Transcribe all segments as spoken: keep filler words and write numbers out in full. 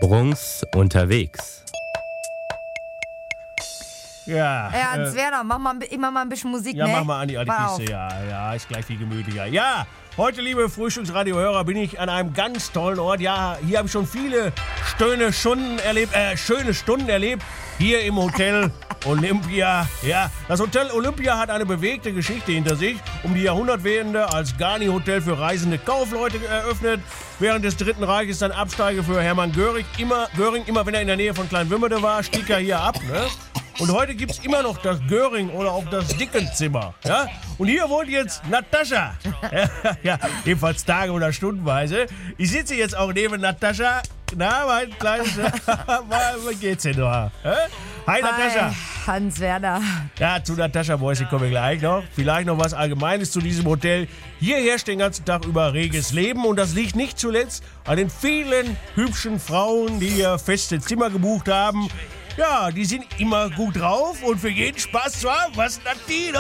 Bruns unterwegs. Ja. Ja, Hans äh, Werner, mach mal immer mal ein bisschen Musik, Ja, ne? mach mal an die alte Pass auf. Kiste, ja, ja, ist gleich viel gemütlicher. Ja, heute, liebe Frühstücksradio-Hörer, bin ich an einem ganz tollen Ort. Ja, hier habe ich schon viele schöne Stunden erlebt, äh, schöne Stunden erlebt, hier im Hotel Olympia. Ja, das Hotel Olympia hat eine bewegte Geschichte hinter sich. Um die Jahrhundertwende als Garni-Hotel für reisende Kaufleute eröffnet. Während des Dritten Reiches dann Absteige für Hermann Göring. Immer, Göring, immer wenn er in der Nähe von Kleinwümmerde war, stieg er hier ab, ne? Und heute gibt es immer noch das Göring oder auch das Dickenzimmer. Ja? Und hier wohnt jetzt Natascha. Ja, ja, ebenfalls Tage- oder Stundenweise. Ich sitze jetzt auch neben Natascha. Na, mein kleines... Wie geht's denn noch? Hi, Natascha. Hi, Hans Werner. Ja, zu Natascha Boyce kommen wir gleich noch. Vielleicht noch was Allgemeines zu diesem Hotel. Hier herrscht den ganzen Tag über reges Leben. Und das liegt nicht zuletzt an den vielen hübschen Frauen, die hier feste Zimmer gebucht haben. Ja, die sind immer gut drauf und für jeden Spaß zu haben. Was, Natino?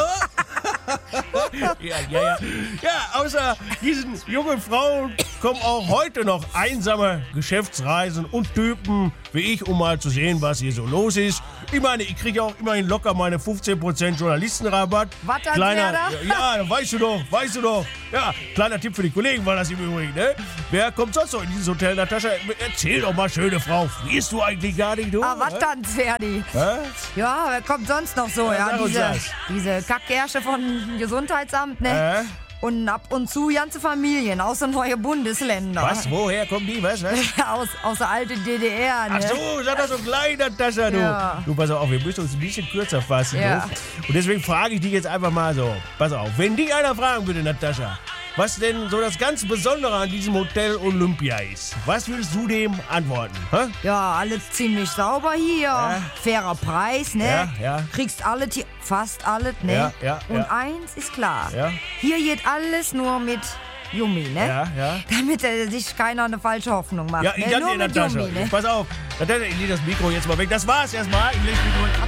ja, ja, ja. Ja, außer diesen jungen Frauen kommen auch heute noch einsame Geschäftsreisen und Typen wie ich, um mal zu sehen, was hier so los ist. Ich meine, ich kriege auch immerhin locker meine fünfzehn Prozent Journalistenrabatt. Was, Hans Kleiner, Werner? ja, ja, weißt du doch, weißt du doch. Ja, kleiner Tipp für die Kollegen war das im Übrigen, ne? Wer kommt sonst noch in dieses Hotel, Natascha? Erzähl doch mal, schöne Frau, frierst du eigentlich gar nicht, du? Ah, was dann, Verdi? Hä? Ja, wer kommt sonst noch so? Ja, Ja, sag uns diese, das. diese Kackgersche von Gesundheitsamt, ne? Äh? Und ab und zu ganze Familien aus den neuen Bundesländern. Was? Woher kommen die? Was? Was? Aus, aus der alten D D R, ne? Ach so, sag das so klein, Natascha, du. Ja. Du, pass auf, wir müssen uns ein bisschen kürzer fassen, Ja. du. Und deswegen frage ich dich jetzt einfach mal so. Pass auf, wenn dich einer fragen würde, Natascha, was denn so das ganz Besondere an diesem Hotel Olympia ist, was würdest du dem antworten? Hä? Ja, alles ziemlich sauber hier. Ja. Fairer Preis, ne? Ja, ja. Kriegst alles hier, fast alles, ne? Ja, ja, Und ja. eins ist klar. Ja. Hier geht alles nur mit Yumi, ne? Ja, ja. Damit äh, sich keiner eine falsche Hoffnung macht. Ja, ich ne? danke Nur dir, mit Natascha. Yumi, ne? Pass auf, Natascha, ich lege das Mikro jetzt mal weg. Das war's erstmal. Ich leg das Mikro